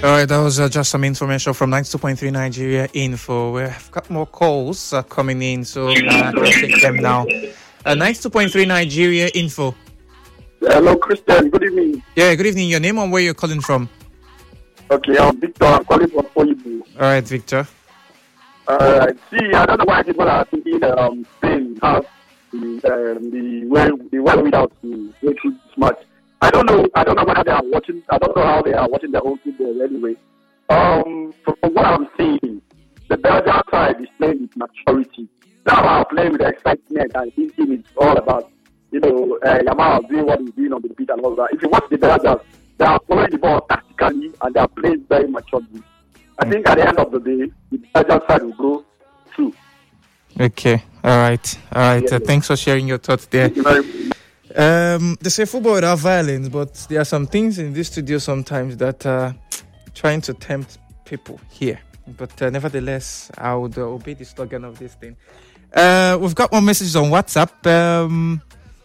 All right, that was just some information from 92.3 Nigeria Info. We've got more calls coming in, so I'll take them now. 92.3 Nigeria Info. Hello, Christian. Good evening. Yeah, good evening. Your name and where you're calling from? Okay, I'm Victor. I'm calling from Oyibo. All right, Victor. See, I don't know why people are thinking Spain has the way without the way through this match. I don't know whether they are watching. I don't know how they are watching their own football anyway. From what I'm seeing, the Belgian side is playing with maturity. Now I'm playing with excitement and thinking it's all about, Yamal doing what he's doing on the pitch and all that. If you watch the Belgians, they are following the ball tactically and they are playing very maturely. I think at the end of the day, the Belgian side will go through. Okay, all right. Yeah. Thanks for sharing your thoughts there. Thank you very much. They say football without violence, but there are some things in this studio sometimes that are trying to tempt people here. But nevertheless, I would obey the slogan of this thing. We've got more messages on WhatsApp.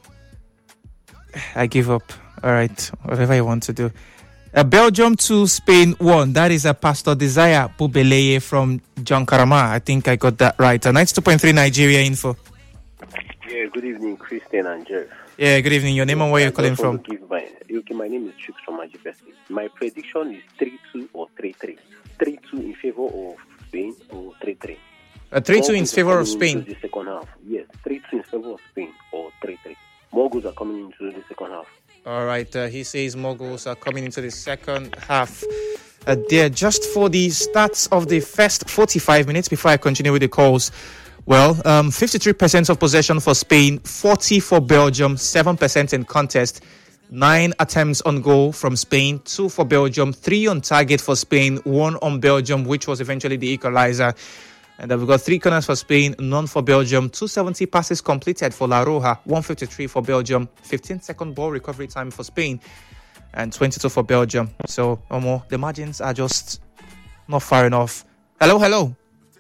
I give up. All right, whatever you want to do. Belgium 2, Spain 1. That is a Pastor Desire Bubeleye from John Karama. I think I got that right. 92.3 Nigeria Info. Yeah, good evening, Christian and Jeff. Yeah, good evening. Your name and where you're calling from? My name is Chooks from Majesty. My prediction is 3-2 or 3-3. 3-2 in favor of Spain or 3-3. 3-2 in favor of Spain. The second half. Yes, 3-2 in favor of Spain or 3-3. More goals are coming into the second half. All right, he says more goals are coming into the second half. There, just for the stats of the first 45 minutes before I continue with the calls. Well, 53% of possession for Spain, 40% for Belgium, 7% in contest, 9 attempts on goal from Spain, 2 for Belgium, 3 on target for Spain, 1 on Belgium, which was eventually the equalizer. And we've got 3 corners for Spain, none for Belgium, 270 passes completed for La Roja, 153 for Belgium, 15-second ball recovery time for Spain, and 22 for Belgium. So, the margins are just not far enough. Hello.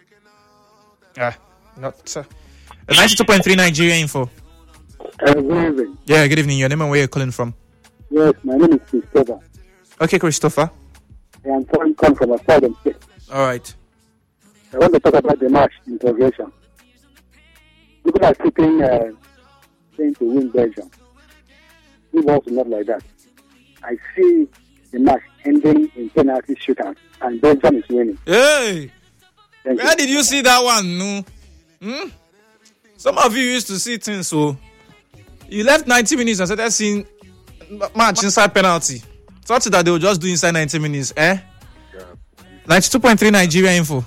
Not 92.3 Nigeria Info. Good evening. Yeah, good evening. Your name and where you're calling from? Yes, my name is Christopher. Okay, Christopher. I'm calling from a southern state. All right. I want to talk about the match in progression. People are keeping saying to win Belgium. It also not like that. I see the match ending in penalty shootout, and Belgium is winning. Hey! Thank Where did you see that one? No? Some of you used to see things, so you left 90 minutes and started seeing match inside penalty. Thought that they will just do inside 90 minutes, eh? Yeah. 92.3 Nigeria Info.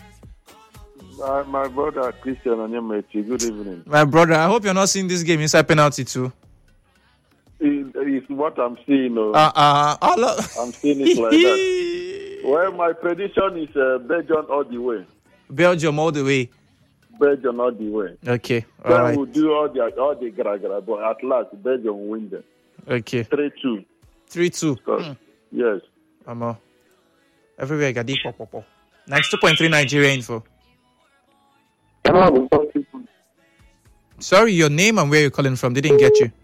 My brother Christian Onyemaechi, good evening. My brother, I hope you're not seeing this game inside penalty too. It's what I'm seeing. I'm seeing it like that. Well, my prediction is Belgium all the way. Belgium all the way. Belgium all the way. Okay, all Then right. we'll do all the gra-gra, but at last Belgium will win them. Okay. 3-2. 3-2. Yes. Everywhere got deep. 92.3 Nigeria Info. Sorry, your name and where you're calling from. They didn't get you.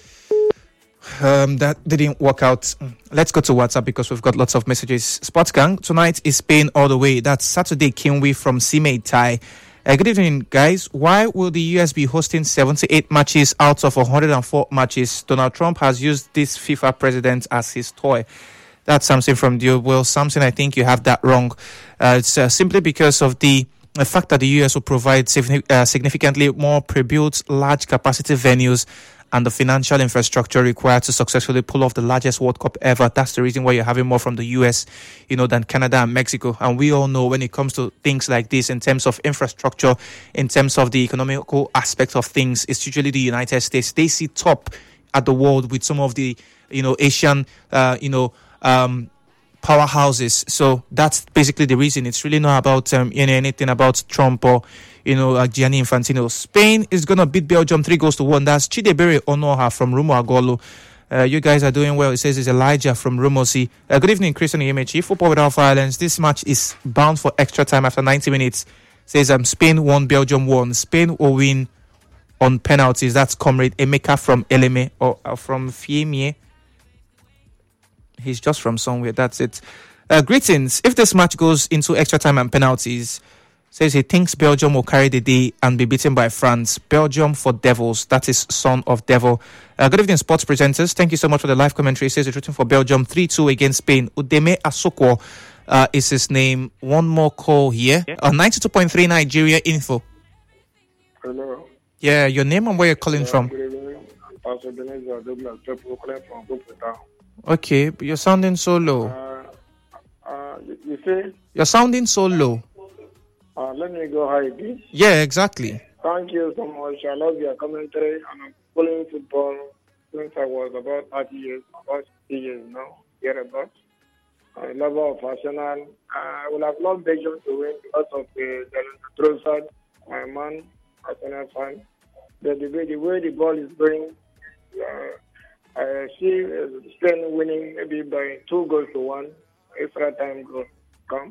That didn't work out. Let's go to WhatsApp because we've got lots of messages. Sports Gang, tonight is Spain all the way. That's Saturday, Kinwi from Sime Tai. Good evening, guys. Why will the US be hosting 78 matches out of 104 matches? Donald Trump has used this FIFA president as his toy. That's something from the Will Samson. I think you have that wrong. It's simply because of the fact that the US will provide significantly more pre-built, large capacity venues and the financial infrastructure required to successfully pull off the largest World Cup ever. That's the reason why you're having more from the US, than Canada and Mexico. And we all know when it comes to things like this, in terms of infrastructure, in terms of the economical aspect of things, it's usually the United States. They sit top at the world with some of the, Asian, powerhouses. So that's basically the reason. It's really not about anything about Trump or Gianni Infantino. Spain is gonna beat Belgium 3-1. That's Chidebere Onoha from Rumo Agolo. You guys are doing well. It says it's Elijah from Rumosi. Good evening, Christian Yemechi. Football without violence. This match is bound for extra time after 90 minutes. Says Spain 1, Belgium 1. Spain will win on penalties. That's Comrade Emeka from Eleme or from Fiemie. He's just from somewhere. That's it. Greetings. If this match goes into extra time and penalties, says he thinks Belgium will carry the day and be beaten by France. Belgium for Devils. That is Son of Devil. Good evening, sports presenters. Thank you so much for the live commentary. He says he's rooting for Belgium 3-2 against Spain. Udeme Asokwo is his name. One more call here. 92.3 Nigeria Info. Hello. Yeah, your name and where you're calling from. Good evening. Pastor Beneza Douglas, calling from Bukota. Okay, but you're sounding so low. You see? You're sounding so low. Let me go high, please. Yeah, exactly. Thank you so much. I love your commentary, and I'm following football since I was about 30 years, about 60 years now, hereabouts. I love of Arsenal. I would have loved Belgium to win because of the Trossard, my man, Arsenal fan. The way the ball is going, I see Spain winning maybe by 2-1. Extra time goal come.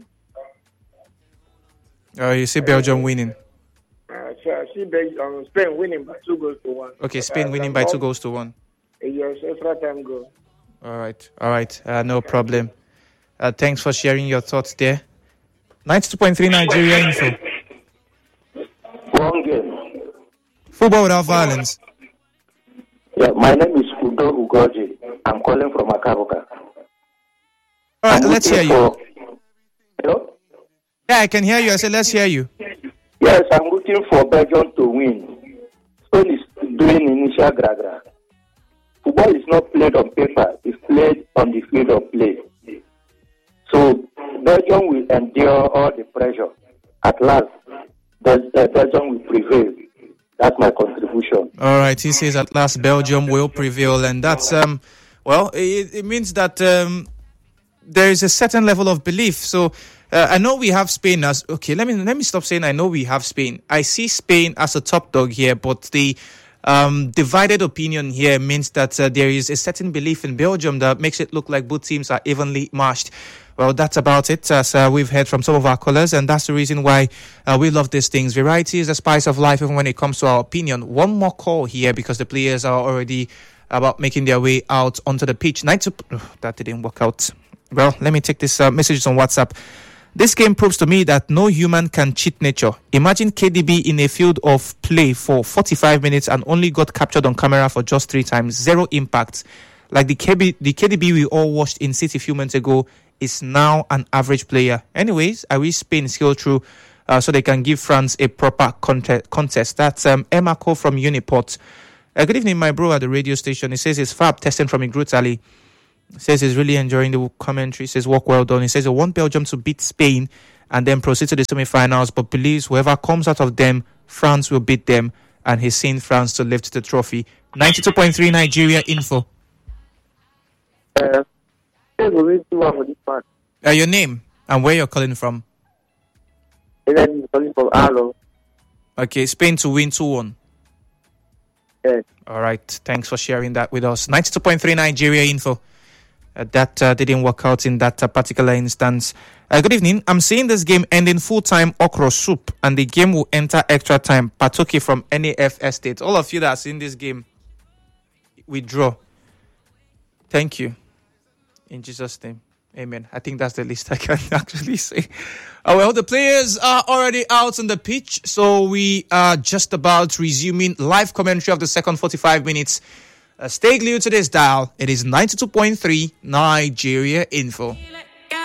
You see Belgium winning. So I see Spain winning by 2-1. Okay, Spain winning by 2-1. Yes, extra time goal. All right. No problem. Thanks for sharing your thoughts there. 92.3 Nigeria Info. Wrong game. Football without violence. Yeah, my name is Udo Ugoji. I'm calling from Akabuka. All right, let's hear you. Hello? Yeah, I can hear you. I said, let's hear you. Yes, I'm looking for Belgium to win. Spain is doing initial gra-gra. Football is not played on paper. It's played on the field of play. So, Belgium will endure all the pressure. At last, Belgium will prevail. That's my contribution. All right, he says at last Belgium will prevail. And that's, it means that there is a certain level of belief. So, I know we have Spain as okay. Let me stop saying I know we have Spain. I see Spain as a top dog here, but the divided opinion here means that there is a certain belief in Belgium that makes it look like both teams are evenly matched. Well, that's about it, as we've heard from some of our callers, and that's the reason why we love these things. Variety is the spice of life, even when it comes to our opinion. One more call here because the players are already about making their way out onto the pitch. That didn't work out. Well, let me take this messages on WhatsApp. This game proves to me that no human can cheat nature. Imagine KDB in a field of play for 45 minutes and only got captured on camera for just 3 times. Zero impact. Like the KDB we all watched in City a few months ago is now an average player. Anyways, I wish Spain scale through so they can give France a proper contest. That's Emako from Uniport. Good evening, my bro at the radio station. He says he's fab testing from Igrutali. Says he's really enjoying the commentary. Says work well done. He says he wants Belgium to beat Spain and then proceed to the semi-finals, but believes whoever comes out of them, France will beat them, and he's seen France to lift the trophy. 92.3 Nigeria Info. Your name and where you're calling from? Calling from Arlo. Okay, Spain to win 2-1. Yes. All right, thanks for sharing that with us. 92.3 Nigeria Info. That didn't work out in that particular instance. Good evening. I'm seeing this game ending full-time okra soup, and the game will enter extra time. Patoki from NAF Estate. All of you that are seeing this game, withdraw. Thank you. In Jesus' name. Amen. I think that's the least I can actually say. Well, the players are already out on the pitch, so we are just about resuming live commentary of the second 45 minutes. Stay glued to this dial. It is 92.3 Nigeria Info.